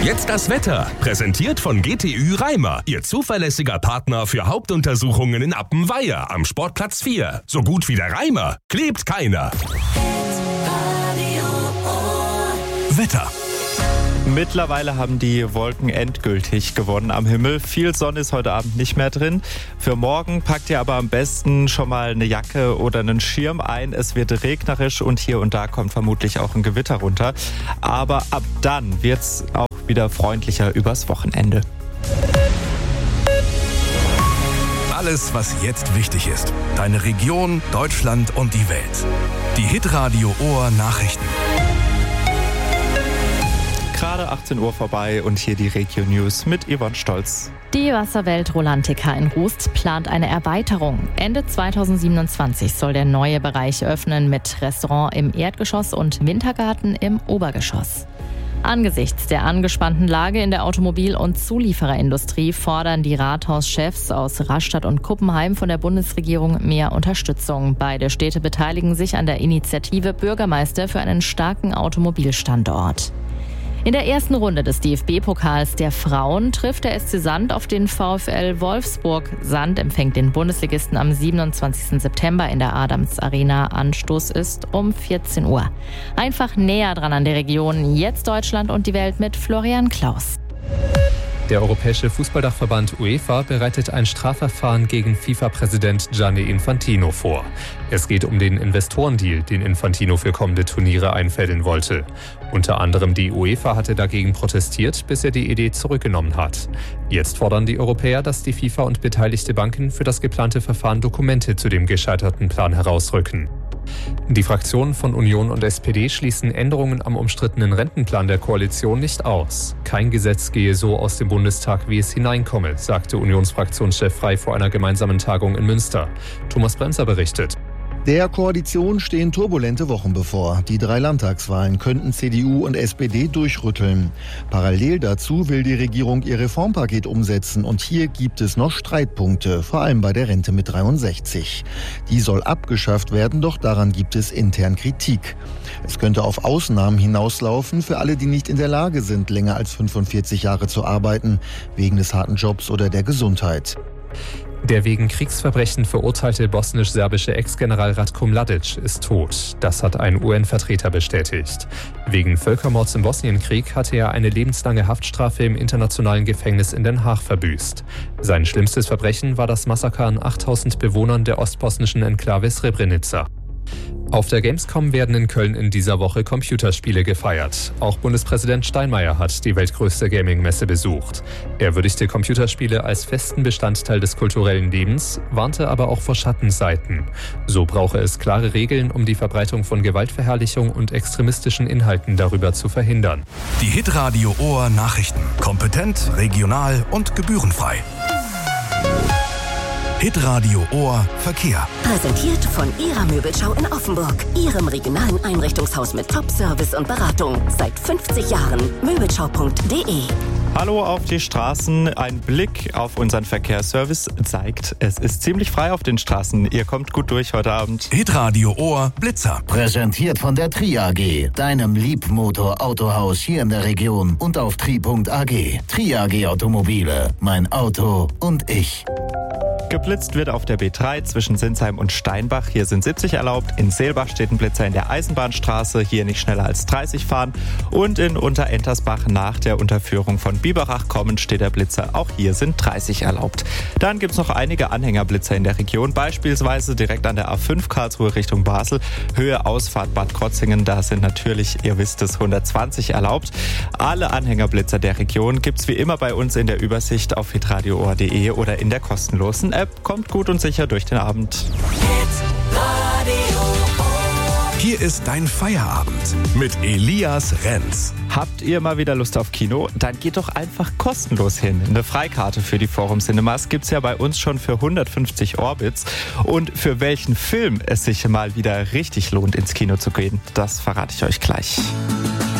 Jetzt das Wetter, präsentiert von GTÜ Reimer, Ihr zuverlässiger Partner für Hauptuntersuchungen in Appenweier am Sportplatz 4. So gut wie der Reimer klebt keiner. Wetter. Mittlerweile haben die Wolken endgültig gewonnen am Himmel. Viel Sonne ist heute Abend nicht mehr drin. Für morgen packt ihr aber am besten schon mal eine Jacke oder einen Schirm ein. Es wird regnerisch und hier und da kommt vermutlich auch ein Gewitter runter. Aber ab dann wird's auch wieder freundlicher übers Wochenende. Alles, was jetzt wichtig ist. Deine Region, Deutschland und die Welt. Die Hitradio Ohr Nachrichten. Gerade 18 Uhr vorbei und hier die Regio News mit Yvonne Stolz. Die Wasserwelt Rolantica in Rust plant eine Erweiterung. Ende 2027 soll der neue Bereich öffnen mit Restaurant im Erdgeschoss und Wintergarten im Obergeschoss. Angesichts der angespannten Lage in der Automobil- und Zuliefererindustrie fordern die Rathauschefs aus Rastatt und Kuppenheim von der Bundesregierung mehr Unterstützung. Beide Städte beteiligen sich an der Initiative Bürgermeister für einen starken Automobilstandort. In der ersten Runde des DFB-Pokals der Frauen trifft der SC Sand auf den VfL Wolfsburg. Sand empfängt den Bundesligisten am 27. September in der Adams Arena. Anstoß ist um 14 Uhr. Einfach näher dran an der Region. Jetzt Deutschland und die Welt mit Florian Klaus. Der Europäische Fußballdachverband UEFA bereitet ein Strafverfahren gegen FIFA-Präsident Gianni Infantino vor. Es geht um den Investorendeal, den Infantino für kommende Turniere einfädeln wollte. Unter anderem die UEFA hatte dagegen protestiert, bis er die Idee zurückgenommen hat. Jetzt fordern die Europäer, dass die FIFA und beteiligte Banken für das geplante Verfahren Dokumente zu dem gescheiterten Plan herausrücken. Die Fraktionen von Union und SPD schließen Änderungen am umstrittenen Rentenplan der Koalition nicht aus. Kein Gesetz gehe so aus dem Bundestag, wie es hineinkomme, sagte Unionsfraktionschef Frey vor einer gemeinsamen Tagung in Münster. Thomas Bremser berichtet. Der Koalition stehen turbulente Wochen bevor. Die 3 Landtagswahlen könnten CDU und SPD durchrütteln. Parallel dazu will die Regierung ihr Reformpaket umsetzen und hier gibt es noch Streitpunkte, vor allem bei der Rente mit 63. Die soll abgeschafft werden, doch daran gibt es intern Kritik. Es könnte auf Ausnahmen hinauslaufen für alle, die nicht in der Lage sind, länger als 45 Jahre zu arbeiten, wegen des harten Jobs oder der Gesundheit. Der wegen Kriegsverbrechen verurteilte bosnisch-serbische Ex-General Ratko Mladic ist tot. Das hat ein UN-Vertreter bestätigt. Wegen Völkermords im Bosnienkrieg hatte er eine lebenslange Haftstrafe im internationalen Gefängnis in Den Haag verbüßt. Sein schlimmstes Verbrechen war das Massaker an 8000 Bewohnern der ostbosnischen Enklave Srebrenica. Auf der Gamescom werden in Köln in dieser Woche Computerspiele gefeiert. Auch Bundespräsident Steinmeier hat die weltgrößte Gaming-Messe besucht. Er würdigte Computerspiele als festen Bestandteil des kulturellen Lebens, warnte aber auch vor Schattenseiten. So brauche es klare Regeln, um die Verbreitung von Gewaltverherrlichung und extremistischen Inhalten darüber zu verhindern. Die Hitradio Ohr Nachrichten. Kompetent, regional und gebührenfrei. Hitradio Ohr Verkehr. Präsentiert von Ihrer Möbelschau in Offenburg. Ihrem regionalen Einrichtungshaus mit Top-Service und Beratung. Seit 50 Jahren. Möbelschau.de. Hallo auf die Straßen. Ein Blick auf unseren Verkehrsservice zeigt, es ist ziemlich frei auf den Straßen. Ihr kommt gut durch heute Abend. Hitradio Ohr Blitzer. Präsentiert von der Tri AG, deinem Liebmotor-Autohaus hier in der Region und auf tri.ag. Tri AG Automobile, mein Auto und ich. Geblitzt wird auf der B3 zwischen Sinsheim und Steinbach. Hier sind 70 erlaubt. In Seelbach steht ein Blitzer in der Eisenbahnstraße. Hier nicht schneller als 30 fahren. Und in Unterentersbach nach der Unterführung von Biberach kommend steht der Blitzer. Auch hier sind 30 erlaubt. Dann gibt es noch einige Anhängerblitzer in der Region. Beispielsweise direkt an der A5 Karlsruhe Richtung Basel. Höhe Ausfahrt Bad Krotzingen. Da sind natürlich, ihr wisst es, 120 erlaubt. Alle Anhängerblitzer der Region gibt's wie immer bei uns in der Übersicht auf hitradioohr.de oder in der kostenlosen App. Kommt gut und sicher durch den Abend. Hier ist dein Feierabend mit Elias Renz. Habt ihr mal wieder Lust auf Kino? Dann geht doch einfach kostenlos hin. Eine Freikarte für die Forum Cinemas gibt's ja bei uns schon für 150 Orbits. Und für welchen Film es sich mal wieder richtig lohnt, ins Kino zu gehen, das verrate ich euch gleich.